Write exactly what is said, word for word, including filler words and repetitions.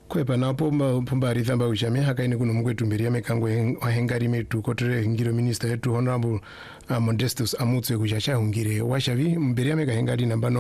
kwepa napo pumbari thamba uchame hakaini kuno mkwetu mberi amekangwe wahengari metu kotere ngiro minister yetu honorable uh, Modestus Amutswe kuchacha hungire washavi mberi amekahengari nambano